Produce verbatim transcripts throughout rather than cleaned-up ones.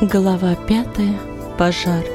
Глава пятая. Пожар.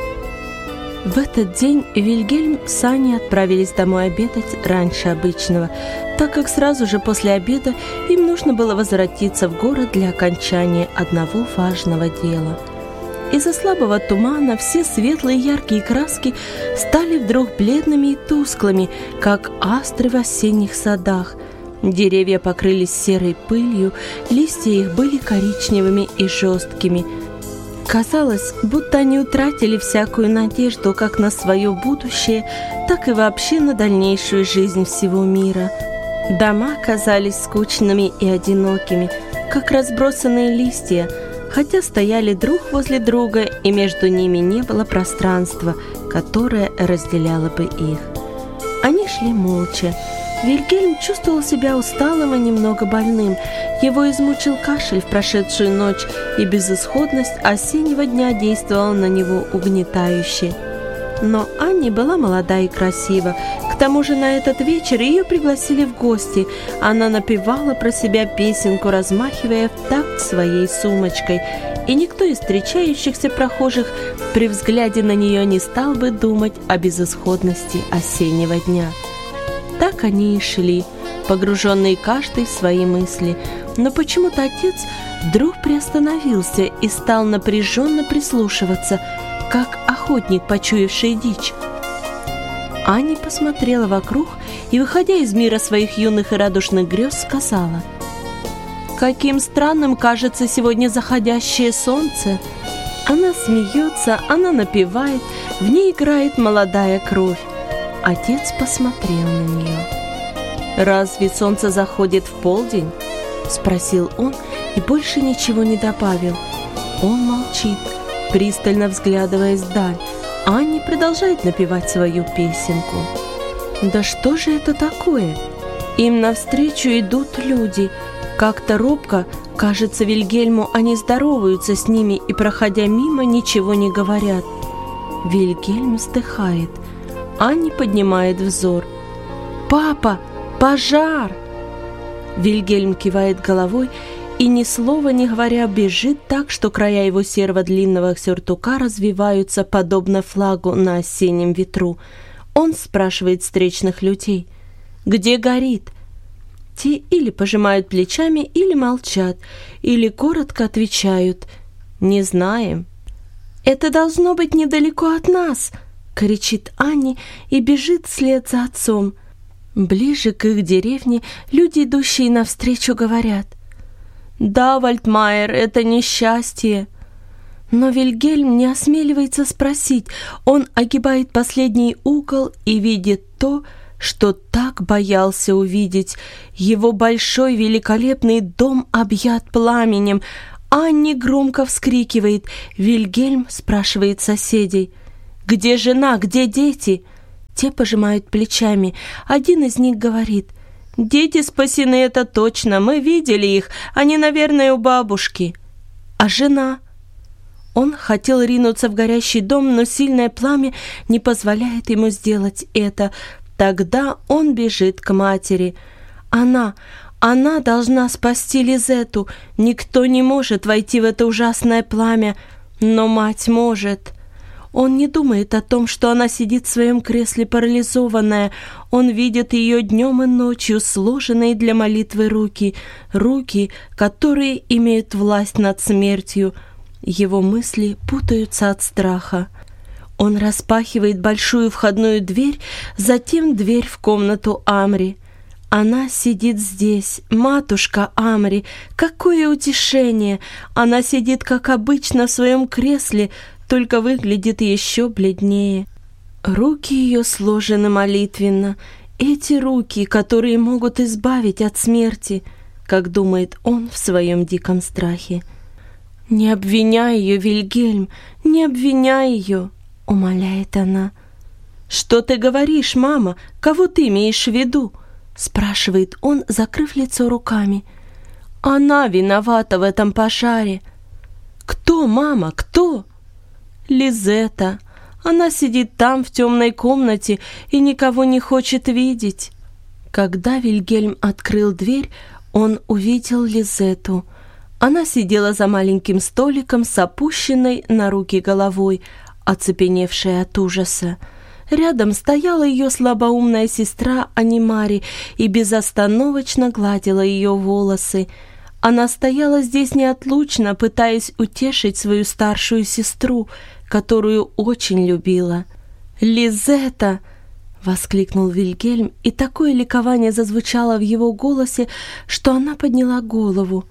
В этот день Вильгельм с Аней отправились домой обедать раньше обычного, так как сразу же после обеда им нужно было возвратиться в город для окончания одного важного дела. Из-за слабого тумана все светлые яркие краски стали вдруг бледными и тусклыми, как астры в осенних садах. Деревья покрылись серой пылью, листья их были коричневыми и жесткими. Казалось, будто они утратили всякую надежду как на свое будущее, так и вообще на дальнейшую жизнь всего мира. Дома казались скучными и одинокими, как разбросанные листья, хотя стояли друг возле друга, и между ними не было пространства, которое разделяло бы их. Они шли молча. Вильгельм чувствовал себя усталым и немного больным. Его измучил кашель в прошедшую ночь, и безысходность осеннего дня действовала на него угнетающе. Но Анни была молода и красива. К тому же на этот вечер ее пригласили в гости. Она напевала про себя песенку, размахивая в такт своей сумочкой. И никто из встречающихся прохожих при взгляде на нее не стал бы думать о безысходности осеннего дня. Так они и шли, погруженные каждый в свои мысли. Но почему-то отец вдруг приостановился и стал напряженно прислушиваться, как охотник, почуявший дичь. Аня посмотрела вокруг и, выходя из мира своих юных и радушных грез, сказала: «Каким странным кажется сегодня заходящее солнце! Она смеется, она напевает, в ней играет молодая кровь». Отец посмотрел на нее. «Разве солнце заходит в полдень?» — спросил он и больше ничего не добавил. Он молчит, пристально взглядываясь вдаль. Аня продолжает напевать свою песенку. «Да что же это такое? Им навстречу идут люди. Как-то робко, кажется, Вильгельму, они здороваются с ними и, проходя мимо, ничего не говорят». Вильгельм вздыхает. Аня поднимает взор. «Папа, пожар!» Вильгельм кивает головой и, ни слова не говоря, бежит так, что края его серого длинного сюртука развиваются, подобно флагу на осеннем ветру. Он спрашивает встречных людей: «Где горит?» Те или пожимают плечами, или молчат, или коротко отвечают: «Не знаем». «Это должно быть недалеко от нас!» — кричит Аня и бежит вслед за отцом. Ближе к их деревне люди, идущие навстречу, говорят: «Да, Вальдмайер, это несчастье». Но Вильгельм не осмеливается спросить. Он огибает последний угол и видит то, что так боялся увидеть. Его большой великолепный дом объят пламенем. Анни громко вскрикивает. Вильгельм спрашивает соседей: «Где жена? Где дети?» Те пожимают плечами. Один из них говорит: «Дети спасены, это точно. Мы видели их. Они, наверное, у бабушки». «А жена?» Он хотел ринуться в горящий дом, но сильное пламя не позволяет ему сделать это. Тогда он бежит к матери. Она, она должна спасти Лизетту. Никто не может войти в это ужасное пламя, но мать может. Он не думает о том, что она сидит в своем кресле парализованная. Он видит ее днем и ночью, сложенные для молитвы руки, руки, которые имеют власть над смертью. Его мысли путаются от страха. Он распахивает большую входную дверь, затем дверь в комнату Амри. Она сидит здесь, матушка Амри. Какое утешение! Она сидит, как обычно, в своем кресле, только выглядит еще бледнее. Руки ее сложены молитвенно. Эти руки, которые могут избавить от смерти, как думает он в своем диком страхе. «Не обвиняй ее, Вильгельм, не обвиняй ее», — умоляет она. «Что ты говоришь, мама? Кого ты имеешь в виду?» — спрашивает он, закрыв лицо руками. «Она виновата в этом пожаре». «Кто, мама, кто?» «Лизетта. Она сидит там, в темной комнате, и никого не хочет видеть». Когда Вильгельм открыл дверь, он увидел Лизетту. Она сидела за маленьким столиком с опущенной на руки головой, оцепеневшая от ужаса. Рядом стояла ее слабоумная сестра Анимари и безостановочно гладила ее волосы. Она стояла здесь неотлучно, пытаясь утешить свою старшую сестру, которую очень любила. «Лизетта!» — воскликнул Вильгельм, и такое ликование зазвучало в его голосе, что она подняла голову.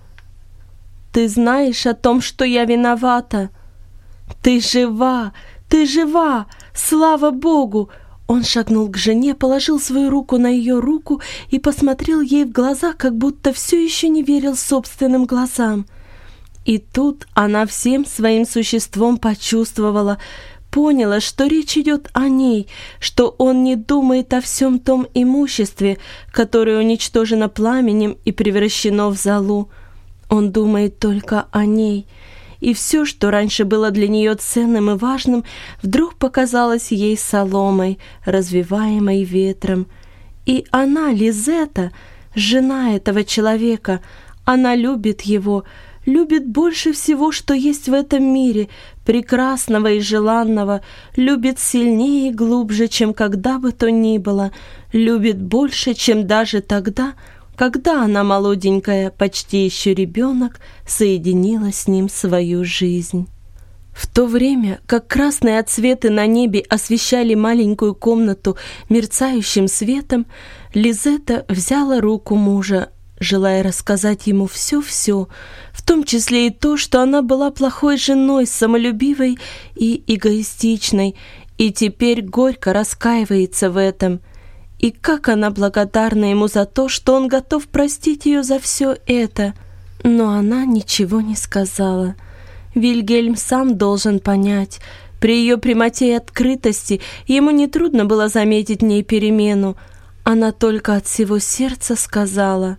«Ты знаешь о том, что я виновата? Ты жива! Ты жива! Слава Богу!» Он шагнул к жене, положил свою руку на ее руку и посмотрел ей в глаза, как будто все еще не верил собственным глазам. И тут она всем своим существом почувствовала, поняла, что речь идет о ней, что он не думает о всем том имуществе, которое уничтожено пламенем и превращено в золу. Он думает только о ней, и все, что раньше было для нее ценным и важным, вдруг показалось ей соломой, развиваемой ветром. И она, Лизетта, жена этого человека, она любит его, любит больше всего, что есть в этом мире, прекрасного и желанного, любит сильнее и глубже, чем когда бы то ни было, любит больше, чем даже тогда, когда она, молоденькая, почти еще ребенок, соединила с ним свою жизнь. В то время, как красные отсветы на небе освещали маленькую комнату мерцающим светом, Лизетта взяла руку мужа, желая рассказать ему все-все, в том числе и то, что она была плохой женой, самолюбивой и эгоистичной, и теперь горько раскаивается в этом. И как она благодарна ему за то, что он готов простить ее за все это. Но она ничего не сказала. Вильгельм сам должен понять. При ее прямоте и открытости ему нетрудно было заметить в ней перемену. Она только от всего сердца сказала: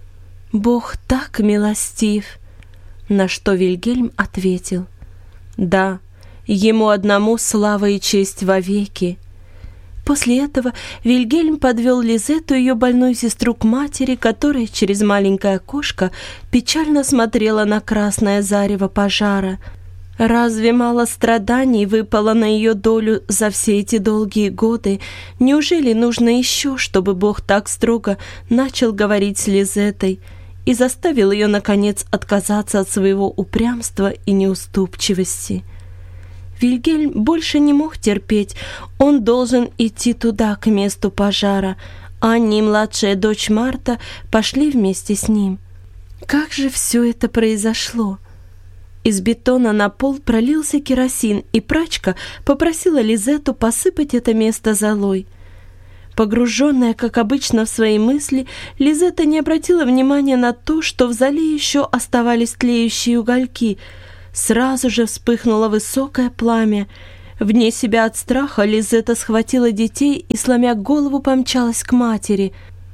«Бог так милостив», на что Вильгельм ответил: «Да, ему одному слава и честь вовеки». После этого Вильгельм подвел Лизетту, ее больную сестру, к матери, которая через маленькое окошко печально смотрела на красное зарево пожара. Разве мало страданий выпало на ее долю за все эти долгие годы? Неужели нужно еще, чтобы Бог так строго начал говорить с Лизеттой и заставил ее, наконец, отказаться от своего упрямства и неуступчивости? Вильгельм больше не мог терпеть, он должен идти туда, к месту пожара. Анни и младшая дочь Марта пошли вместе с ним. Как же все это произошло? Из бетона на пол пролился керосин, и прачка попросила Лизетту посыпать это место золой. Погруженная, как обычно, в свои мысли, Лизетта не обратила внимания на то, что в зале еще оставались тлеющие угольки. Сразу же вспыхнуло высокое пламя. Вне себя от страха Лизетта схватила детей и, сломя голову, помчалась к матери.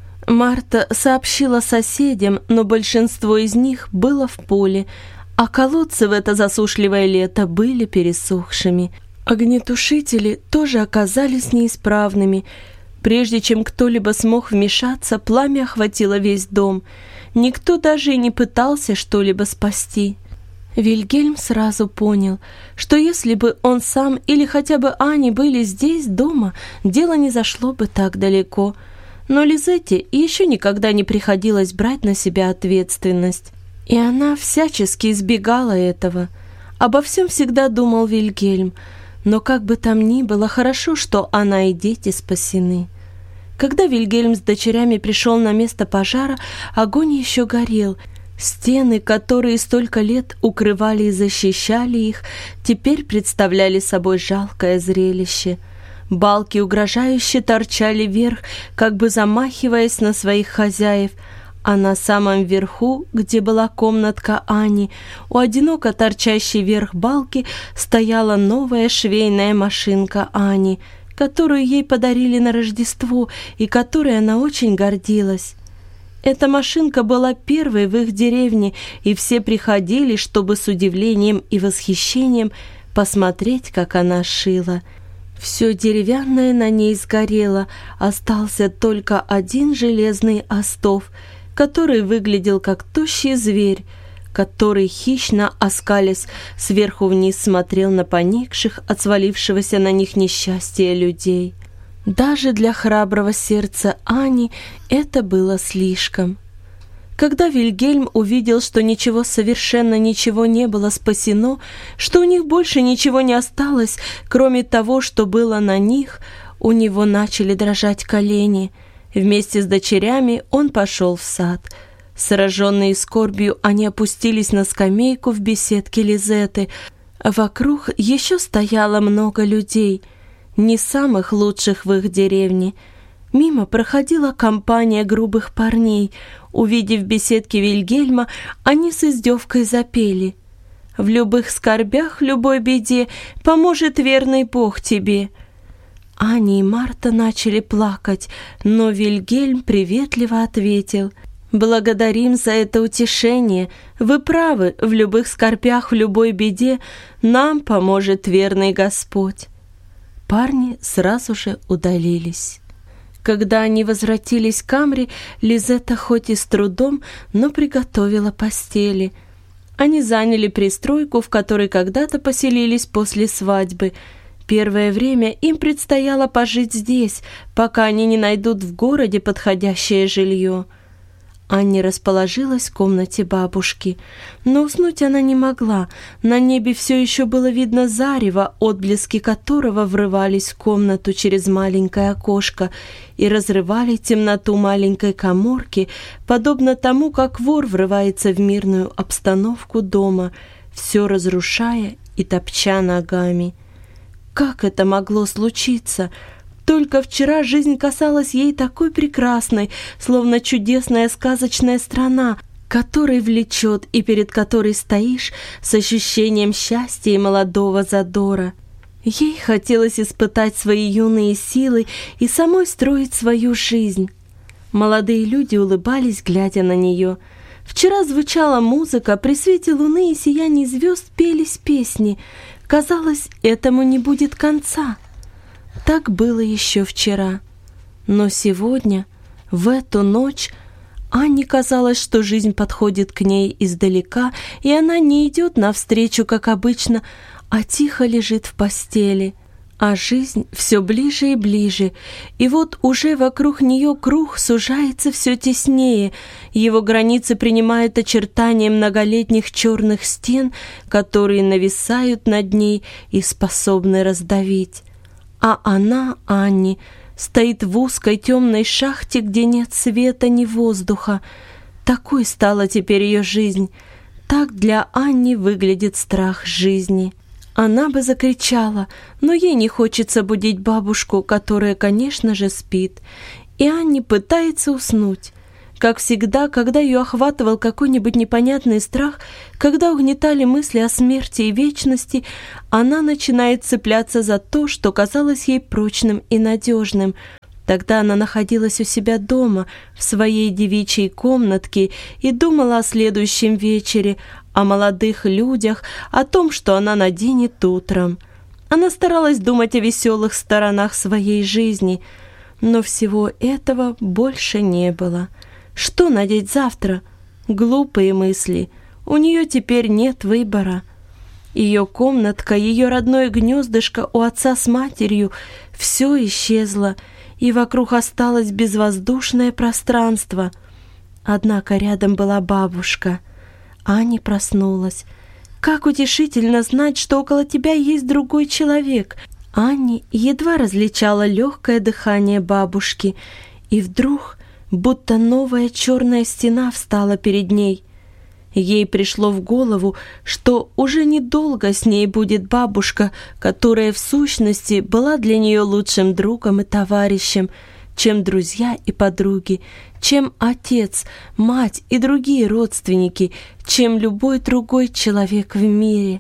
Марта сообщила соседям, но большинство из них было в поле, а колодцы в это засушливое лето были пересохшими. Огнетушители тоже оказались неисправными. Прежде чем кто-либо смог вмешаться, пламя охватило весь дом. Никто даже и не пытался что-либо спасти. Вильгельм сразу понял, что если бы он сам или хотя бы Ани были здесь, дома, дело не зашло бы так далеко. Но Лизетте еще никогда не приходилось брать на себя ответственность, и она всячески избегала этого. Обо всем всегда думал Вильгельм, но как бы там ни было, хорошо, что она и дети спасены. Когда Вильгельм с дочерями пришел на место пожара, огонь еще горел. Стены, которые столько лет укрывали и защищали их, теперь представляли собой жалкое зрелище. Балки угрожающе торчали вверх, как бы замахиваясь на своих хозяев, а на самом верху, где была комнатка Ани, у одиноко торчащей вверх балки стояла новая швейная машинка Ани, которую ей подарили на Рождество и которой она очень гордилась. Эта машинка была первой в их деревне, и все приходили, чтобы с удивлением и восхищением посмотреть, как она шила. Все деревянное на ней сгорело, остался только один железный остов, который выглядел как тощий зверь, который, хищно оскалясь, сверху вниз смотрел на поникших от свалившегося на них несчастья людей. Даже для храброго сердца Ани это было слишком. Когда Вильгельм увидел, что ничего, совершенно ничего не было спасено, что у них больше ничего не осталось, кроме того, что было на них, у него начали дрожать колени. Вместе с дочерями он пошел в сад. Сраженные скорбью, они опустились на скамейку в беседке Лизеты. Вокруг еще стояло много людей, не самых лучших в их деревне. Мимо проходила компания грубых парней. Увидев в беседке Вильгельма, они с издевкой запели: «В любых скорбях, любой беде поможет верный Бог тебе». Аня и Марта начали плакать, но Вильгельм приветливо ответил: «Благодарим за это утешение. Вы правы, в любых скорбях, в любой беде нам поможет верный Господь». Парни сразу же удалились. Когда они возвратились к камере, Лизетта хоть и с трудом, но приготовила постели. Они заняли пристройку, в которой когда-то поселились после свадьбы. Первое время им предстояло пожить здесь, пока они не найдут в городе подходящее жилье. Анни расположилась в комнате бабушки, но уснуть она не могла. На небе все еще было видно зарево, отблески которого врывались в комнату через маленькое окошко и разрывали темноту маленькой каморки, подобно тому, как вор врывается в мирную обстановку дома, все разрушая и топча ногами. Как это могло случиться? Только вчера жизнь казалась ей такой прекрасной, словно чудесная сказочная страна, которой влечет и перед которой стоишь с ощущением счастья и молодого задора. Ей хотелось испытать свои юные силы и самой строить свою жизнь. Молодые люди улыбались, глядя на нее. Вчера звучала музыка, при свете луны и сиянии звезд пелись песни. Казалось, этому не будет конца. Так было еще вчера. Но сегодня, в эту ночь, Анне казалось, что жизнь подходит к ней издалека, и она не идет навстречу, как обычно, а тихо лежит в постели. А жизнь все ближе и ближе, и вот уже вокруг нее круг сужается все теснее, его границы принимают очертания многолетних черных стен, которые нависают над ней и способны раздавить. А она, Анни, стоит в узкой темной шахте, где нет света ни воздуха. Такой стала теперь ее жизнь. Так для Анни выглядит страх жизни. Она бы закричала, но ей не хочется будить бабушку, которая, конечно же, спит. И Анни пытается уснуть. Как всегда, когда ее охватывал какой-нибудь непонятный страх, когда угнетали мысли о смерти и вечности, она начинает цепляться за то, что казалось ей прочным и надежным. Тогда она находилась у себя дома, в своей девичьей комнатке, и думала о следующем вечере, о молодых людях, о том, что она наденет утром. Она старалась думать о веселых сторонах своей жизни, но всего этого больше не было. Что надеть завтра? Глупые мысли. У нее теперь нет выбора. Ее комнатка, ее родное гнездышко у отца с матерью — все исчезло, и вокруг осталось безвоздушное пространство. Однако рядом была бабушка. Аня проснулась. Как утешительно знать, что около тебя есть другой человек. Аня едва различала легкое дыхание бабушки, и вдруг будто новая черная стена встала перед ней. Ей пришло в голову, что уже недолго с ней будет бабушка, которая в сущности была для нее лучшим другом и товарищем, чем друзья и подруги, чем отец, мать и другие родственники, чем любой другой человек в мире.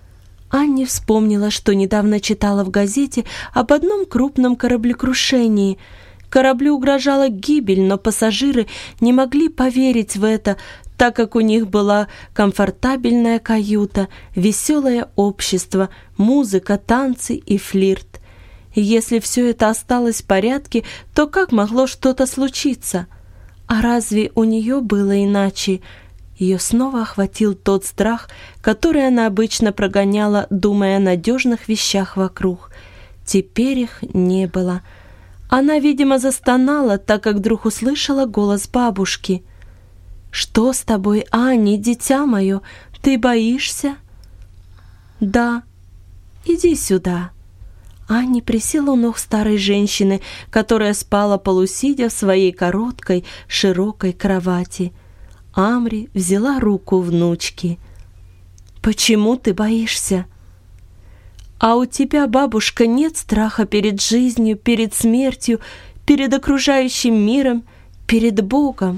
Анне вспомнила, что недавно читала в газете об одном крупном кораблекрушении. Кораблю угрожала гибель, но пассажиры не могли поверить в это, так как у них была комфортабельная каюта, веселое общество, музыка, танцы и флирт. Если все это осталось в порядке, то как могло что-то случиться? А разве у нее было иначе? Ее снова охватил тот страх, который она обычно прогоняла, думая о надежных вещах вокруг. Теперь их не было. Она, видимо, застонала, так как вдруг услышала голос бабушки. «Что с тобой, Анни, дитя мое? Ты боишься?» «Да. Иди сюда». Анни присела у ног старой женщины, которая спала полусидя в своей короткой, широкой кровати. Амри взяла руку внучки. «Почему ты боишься?» «А у тебя, бабушка, нет страха перед жизнью, перед смертью, перед окружающим миром, перед Богом?»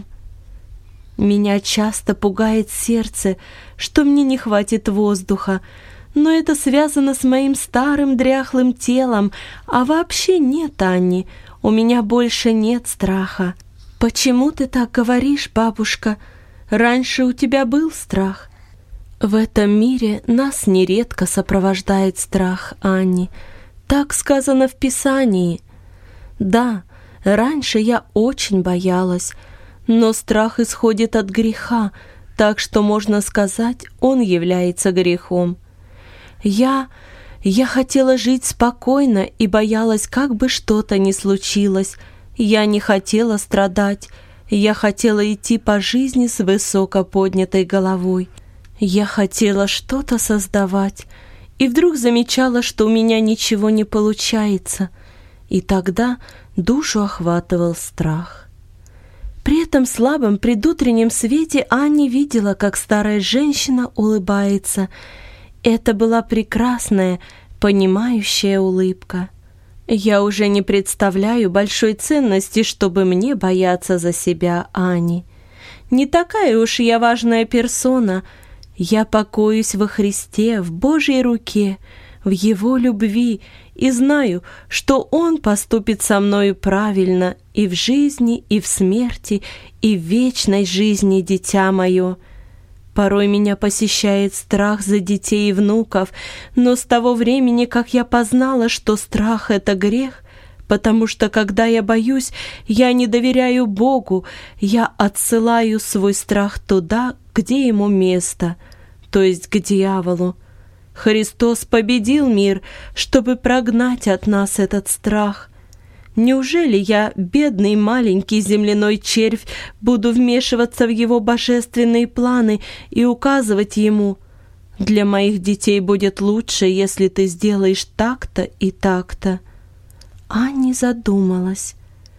«Меня часто пугает сердце, что мне не хватит воздуха, но это связано с моим старым дряхлым телом, а вообще нет, Анни, у меня больше нет страха». «Почему ты так говоришь, бабушка? Раньше у тебя был страх». «В этом мире нас нередко сопровождает страх, Анни. Так сказано в Писании. Да, раньше я очень боялась, но страх исходит от греха, так что, можно сказать, он является грехом. Я... я хотела жить спокойно и боялась, как бы что-то ни случилось. Я не хотела страдать, я хотела идти по жизни с высоко поднятой головой. Я хотела что-то создавать, и вдруг замечала, что у меня ничего не получается, и тогда душу охватывал страх». При этом слабом предутреннем свете Анни видела, как старая женщина улыбается. Это была прекрасная, понимающая улыбка. «Я уже не представляю большой ценности, чтобы мне бояться за себя, Анни. Не такая уж я важная персона. Я покоюсь во Христе, в Божьей руке, в Его любви, и знаю, что Он поступит со мною правильно и в жизни, и в смерти, и в вечной жизни, дитя мое. Порой меня посещает страх за детей и внуков, но с того времени, как я познала, что страх — это грех, потому что, когда я боюсь, я не доверяю Богу, я отсылаю свой страх туда, где ему место, то есть к дьяволу. Христос победил мир, чтобы прогнать от нас этот страх. Неужели я, бедный маленький земляной червь, буду вмешиваться в его божественные планы и указывать ему: «Для моих детей будет лучше, если ты сделаешь так-то и так-то»?» Анни задумалась.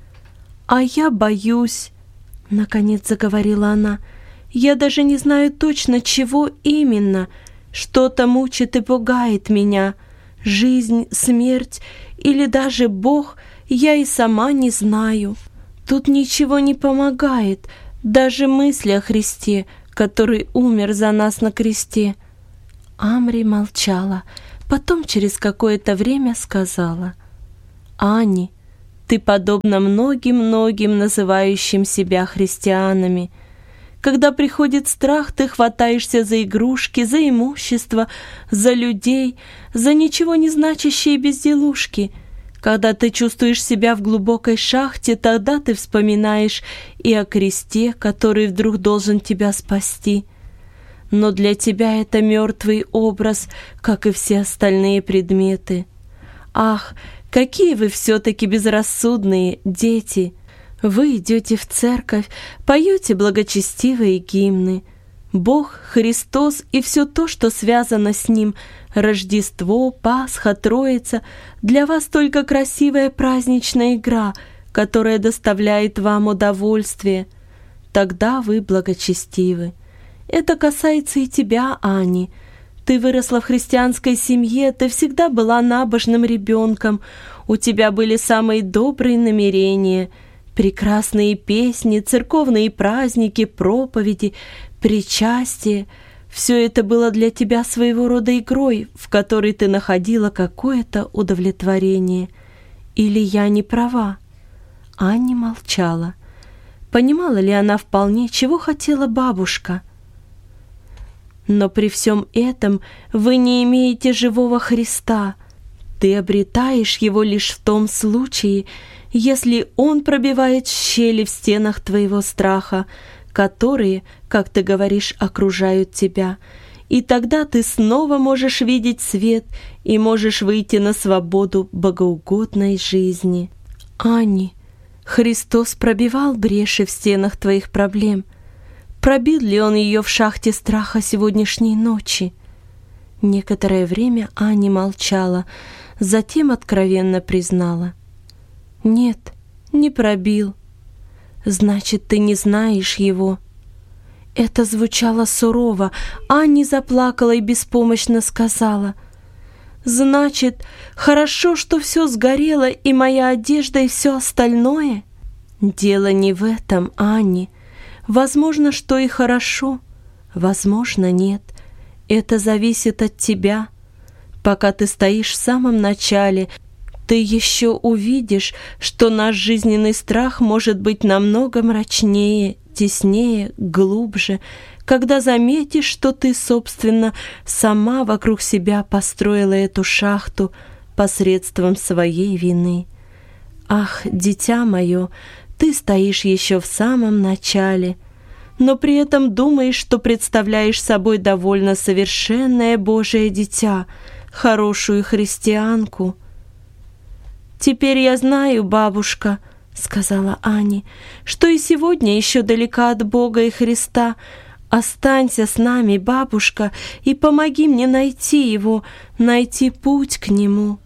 «А я боюсь», — наконец заговорила она. «Я даже не знаю точно, чего именно. Что-то мучит и пугает меня. Жизнь, смерть или даже Бог, я и сама не знаю. Тут ничего не помогает, даже мысли о Христе, который умер за нас на кресте». Амри молчала, потом через какое-то время сказала: «Анни, ты подобна многим-многим называющим себя христианами. Когда приходит страх, ты хватаешься за игрушки, за имущество, за людей, за ничего не значащие безделушки. Когда ты чувствуешь себя в глубокой шахте, тогда ты вспоминаешь и о кресте, который вдруг должен тебя спасти. Но для тебя это мертвый образ, как и все остальные предметы. Ах, какие вы все-таки безрассудные, дети! Вы идете в церковь, поете благочестивые гимны. Бог, Христос и все то, что связано с Ним, Рождество, Пасха, Троица, для вас только красивая праздничная игра, которая доставляет вам удовольствие. Тогда вы благочестивы. Это касается и тебя, Анни. Ты выросла в христианской семье, ты всегда была набожным ребенком, у тебя были самые добрые намерения, прекрасные песни, церковные праздники, проповеди, причастие. Все это было для тебя своего рода игрой, в которой ты находила какое-то удовлетворение. Или я не права?» Анни молчала. Понимала ли она вполне, чего хотела бабушка? «Но при всем этом вы не имеете живого Христа. Ты обретаешь его лишь в том случае, если Он пробивает щели в стенах твоего страха, которые, как ты говоришь, окружают тебя. И тогда ты снова можешь видеть свет и можешь выйти на свободу богоугодной жизни. Анни, Христос пробивал бреши в стенах твоих проблем. Пробил ли Он ее в шахте страха сегодняшней ночи? Некоторое время Анни молчала, затем откровенно признала: «Нет, не пробил». «Значит, ты не знаешь его». Это звучало сурово. Анни заплакала и беспомощно сказала: «Значит, хорошо, что все сгорело, и моя одежда, и все остальное?» «Дело не в этом, Анни. Возможно, что и хорошо, возможно, нет. Это зависит от тебя. Пока ты стоишь в самом начале, ты еще увидишь, что наш жизненный страх может быть намного мрачнее, теснее, глубже, когда заметишь, что ты, собственно, сама вокруг себя построила эту шахту посредством своей вины. Ах, дитя мое, ты стоишь еще в самом начале, но при этом думаешь, что представляешь собой довольно совершенное Божие дитя, хорошую христианку. «Теперь я знаю, бабушка, — сказала Анни, — что и сегодня еще далека от Бога и Христа. Останься с нами, бабушка, и помоги мне найти Его, найти путь к Нему».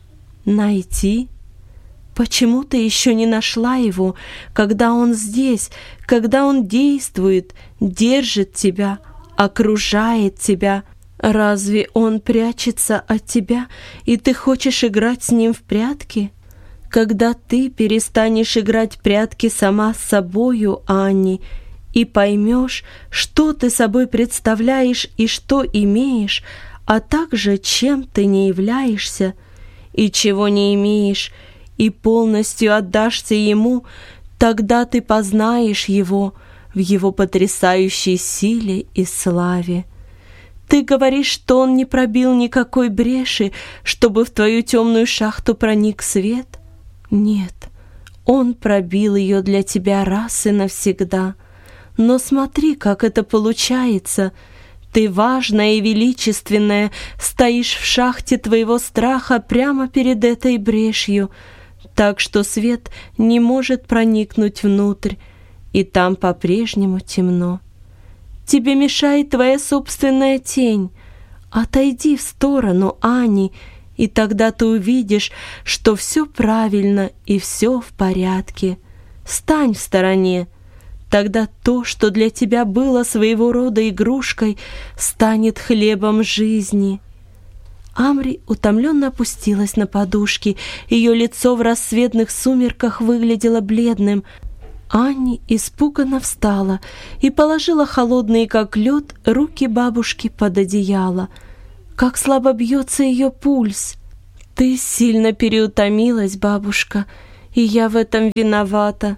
«Найти? Почему ты еще не нашла Его, когда Он здесь, когда Он действует, держит тебя, окружает тебя? Разве Он прячется от тебя, и ты хочешь играть с Ним в прятки? Когда ты перестанешь играть в прятки сама с собою, Анни, и поймешь, что ты собой представляешь и что имеешь, а также чем ты не являешься и чего не имеешь, и полностью отдашься Ему, тогда ты познаешь Его в Его потрясающей силе и славе. Ты говоришь, что Он не пробил никакой бреши, чтобы в твою темную шахту проник свет? Нет, Он пробил ее для тебя раз и навсегда. Но смотри, как это получается. Ты, важная и величественная, стоишь в шахте твоего страха прямо перед этой брешью, так что свет не может проникнуть внутрь, и там по-прежнему темно. Тебе мешает твоя собственная тень. Отойди в сторону, Анни, и тогда ты увидишь, что все правильно и все в порядке. Стань в стороне. Тогда то, что для тебя было своего рода игрушкой, станет хлебом жизни». Амри утомленно опустилась на подушки. Ее лицо в рассветных сумерках выглядело бледным. Анни испуганно встала и положила холодные, как лед, руки бабушки под одеяло. Как слабо бьется ее пульс. «Ты сильно переутомилась, бабушка, и я в этом виновата».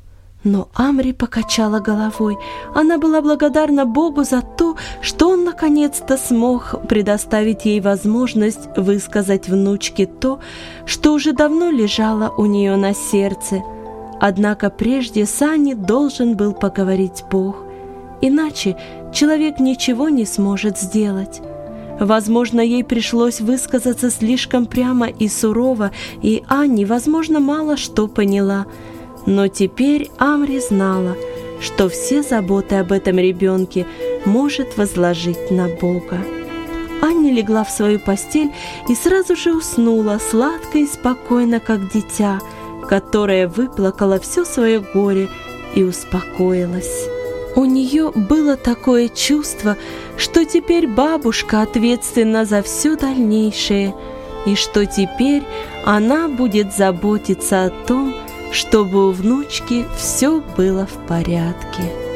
Но Амри покачала головой. Она была благодарна Богу за то, что Он наконец-то смог предоставить ей возможность высказать внучке то, что уже давно лежало у нее на сердце. Однако прежде с Анни должен был поговорить Бог, иначе человек ничего не сможет сделать. Возможно, ей пришлось высказаться слишком прямо и сурово, и Анни, возможно, мало что поняла. Но теперь Амри знала, что все заботы об этом ребенке может возложить на Бога. Анни легла в свою постель и сразу же уснула, сладко и спокойно, как дитя, которое выплакало все свое горе и успокоилось. У нее было такое чувство, что теперь бабушка ответственна за все дальнейшее, и что теперь она будет заботиться о том, чтобы у внучки все было в порядке.